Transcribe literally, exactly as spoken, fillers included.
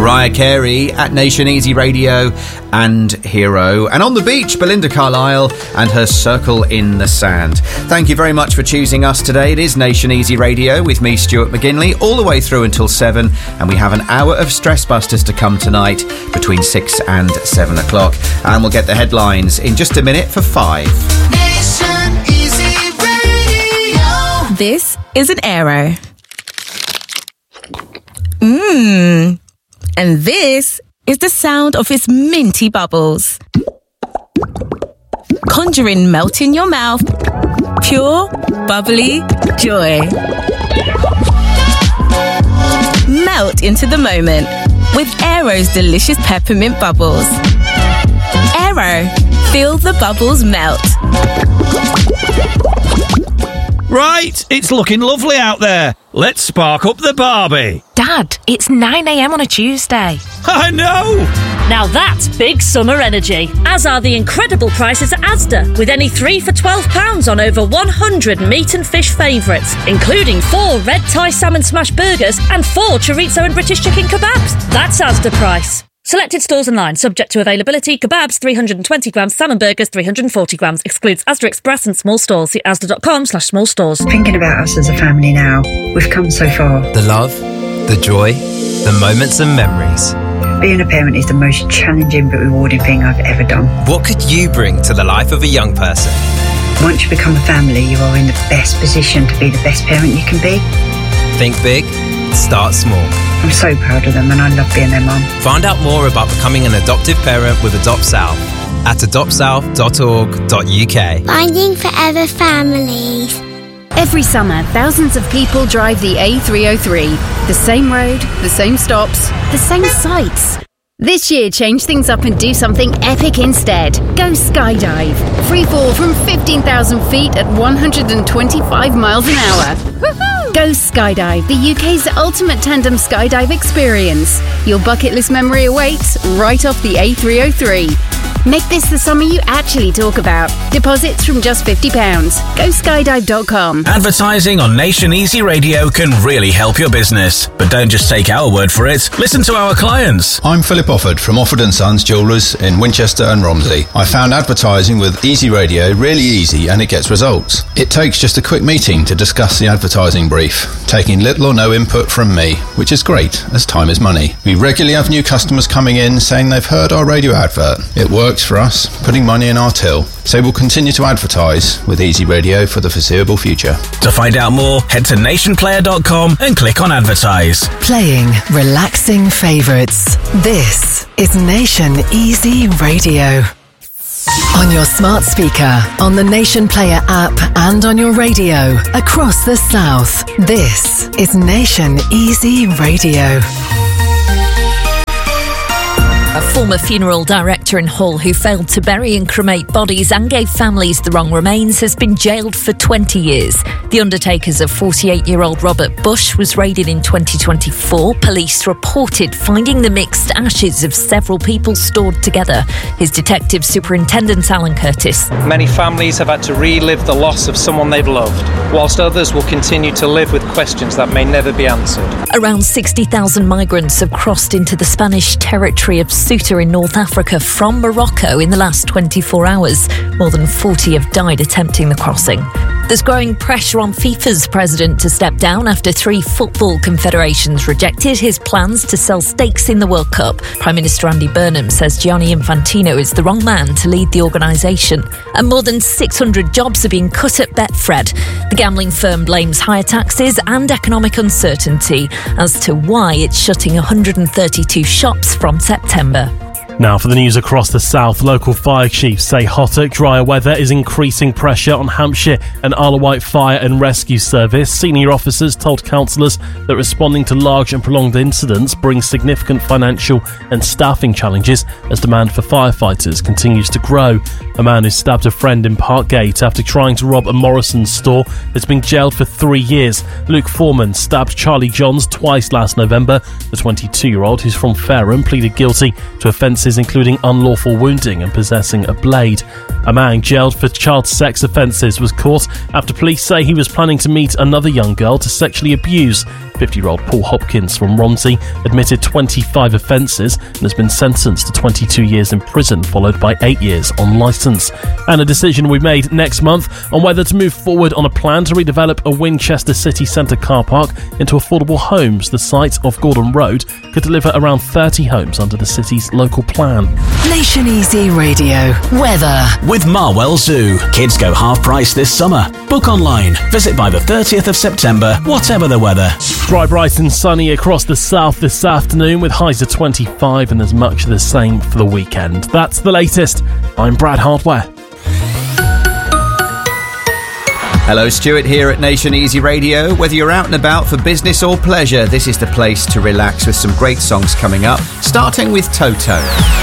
Mariah Carey at Nation Easy Radio and Hero. And on the beach, Belinda Carlisle and her Circle in the Sand. Thank you very much for choosing us today. It is Nation Easy Radio with me, Stuart McGinley, all the way through until seven. And we have an hour of Stress Busters to come tonight between six and seven o'clock. And we'll get the headlines in just a minute for five. Nation Easy Radio. This is an Aero. Mmm. And this is the sound of its minty bubbles. Conjuring melt in your mouth. Pure, bubbly joy. Melt into the moment with Aero's delicious peppermint bubbles. Aero, feel the bubbles melt. Right, it's looking lovely out there. Let's spark up the Barbie. Dad, it's nine a.m. on a Tuesday. I know! Now that's big summer energy, as are the incredible prices at Asda, with any three for twelve pounds on over one hundred meat and fish favourites, including four red Thai salmon smash burgers and four chorizo and British chicken kebabs. That's Asda price. Selected stores online, subject to availability. Kebabs three hundred twenty grams, salmon burgers three hundred forty grams. Excludes Asda Express and small stores. See asda.com slash small stores. Thinking about us as a family now, we've come so far. The love, the joy, the moments and memories. Being a parent is the most challenging but rewarding thing I've ever done. What could you bring to the life of a young person? Once you become a family, you are in the best position to be the best parent you can be. Think big, start small. I'm so proud of them and I love being their mum. Find out more about becoming an adoptive parent with Adopt South at adopt south dot org dot u k. Finding forever families. Every summer, thousands of people drive the A three oh three. The same road, the same stops, the same sights. This year, change things up and do something epic instead. Go skydive. Free fall from fifteen thousand feet at one hundred twenty-five miles an hour. Woohoo! Go skydive, the U K's ultimate tandem skydive experience. Your bucket list memory awaits right off the A three oh three. Make this the summer you actually talk about. Deposits from just fifty pounds. Go skydive dot com. Advertising on Nation Easy Radio can really help your business. But don't just take our word for it. Listen to our clients. I'm Philip Offord from Offord and Sons Jewellers in Winchester and Romsey. I found advertising with Easy Radio really easy and it gets results. It takes just a quick meeting to discuss the advertising brief, taking little or no input from me, which is great as time is money. We regularly have new customers coming in saying they've heard our radio advert. It works for us, putting money in our till. So we'll continue to advertise with Easy Radio for the foreseeable future. To find out more, head to nation player dot com and click on advertise. Playing relaxing favourites. This is Nation Easy Radio. On your smart speaker, on the Nation Player app and on your radio across the South. This is Nation Easy Radio. A former funeral director in Hull who failed to bury and cremate bodies and gave families the wrong remains has been jailed for twenty years. The undertakers of forty-eight-year-old Robert Bush was raided in twenty twenty-four. Police reported finding the mixed ashes of several people stored together. His detective superintendent Alan Curtis. Many families have had to relive the loss of someone they've loved, whilst others will continue to live with questions that may never be answered. Around sixty thousand migrants have crossed into the Spanish territory of Ceuta in North Africa from Morocco in the last twenty-four hours. More than forty have died attempting the crossing. There's growing pressure on FIFA's president to step down after three football confederations rejected his plans to sell stakes in the World Cup. Prime Minister Andy Burnham says Gianni Infantino is the wrong man to lead the organisation. And more than six hundred jobs are being cut at Betfred. The gambling firm blames higher taxes and economic uncertainty as to why it's shutting one hundred thirty-two shops from September. Now for the news across the south, local fire chiefs say hotter, drier weather is increasing pressure on Hampshire and Isle of Wight Fire and Rescue Service. Senior officers told councillors that responding to large and prolonged incidents brings significant financial and staffing challenges as demand for firefighters continues to grow. A man who stabbed a friend in Parkgate after trying to rob a Morrison's store has been jailed for three years. Luke Foreman stabbed Charlie Johns twice last November. The twenty-two-year-old, who's from Fareham, pleaded guilty to offences including unlawful wounding and possessing a blade. A man jailed for child sex offences was caught after police say he was planning to meet another young girl to sexually abuse. fifty-year-old Paul Hopkins from Romsey admitted twenty-five offences and has been sentenced to twenty-two years in prison, followed by eight years on licence. And a decision we made next month on whether to move forward on a plan to redevelop a Winchester city centre car park into affordable homes. The site off Gordon Road could deliver around thirty homes under the city's local plan. Nation Easy Radio. Weather. With Marwell Zoo. Kids go half price this summer. Book online. Visit by the thirtieth of September, whatever the weather. Dry, bright and sunny across the south this afternoon with highs of twenty-five, and there's much of the same for the weekend. That's the latest. I'm Brad Hardware. Hello, Stuart here at Nation Easy Radio. Whether you're out and about for business or pleasure, this is the place to relax with some great songs coming up, starting with Toto.